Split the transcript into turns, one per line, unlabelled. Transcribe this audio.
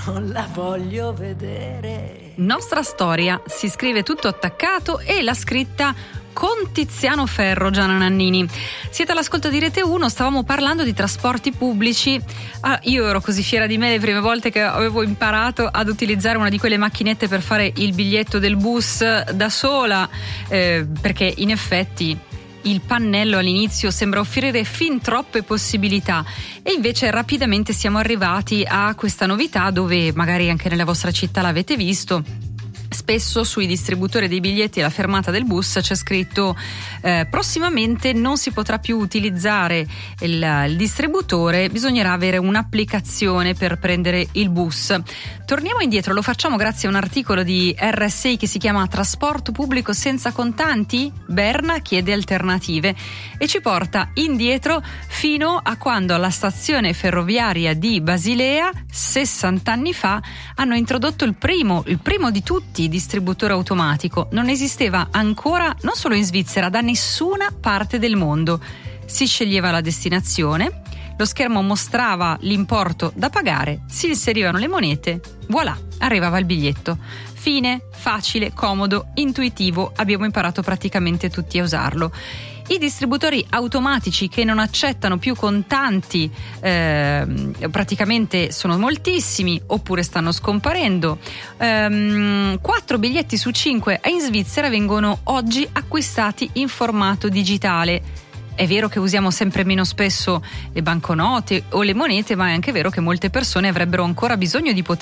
non la voglio vedere.
Nostra storia, si scrive tutto attaccato e la scritta con Tiziano Ferro, Gianna Nannini. Siete all'ascolto di Rete 1, stavamo parlando di trasporti pubblici. Io ero così fiera di me le prime volte che avevo imparato ad utilizzare una di quelle macchinette per fare il biglietto del bus da sola, perché in effetti il pannello all'inizio sembra offrire fin troppe possibilità e invece rapidamente siamo arrivati a questa novità, dove magari anche nella vostra città l'avete visto. Spesso sui distributori dei biglietti alla fermata del bus c'è scritto prossimamente non si potrà più utilizzare il distributore, bisognerà avere un'applicazione per prendere il bus. Torniamo indietro, lo facciamo grazie a un articolo di RSI che si chiama Trasporto pubblico senza contanti? Berna chiede alternative, e ci porta indietro fino a quando alla stazione ferroviaria di Basilea 60 anni fa hanno introdotto il primo di tutti distributore automatico. Non esisteva ancora, non solo in Svizzera, da nessuna parte del mondo. Si sceglieva la destinazione, lo schermo mostrava l'importo da pagare, si inserivano le monete, voilà, arrivava il biglietto. Fine, facile, comodo, intuitivo, abbiamo imparato praticamente tutti a usarlo. I distributori automatici che non accettano più contanti praticamente sono moltissimi, oppure stanno scomparendo. 4 biglietti su 5 in Svizzera vengono oggi acquistati in formato digitale. È vero che usiamo sempre meno spesso le banconote o le monete, ma è anche vero che molte persone avrebbero ancora bisogno di poter